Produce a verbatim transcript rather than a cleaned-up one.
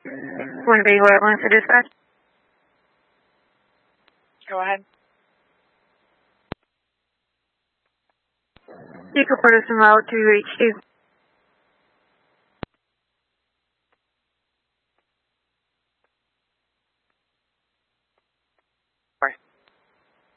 One Bay Ambulance to dispatch. Go ahead. You can put us in route to H two.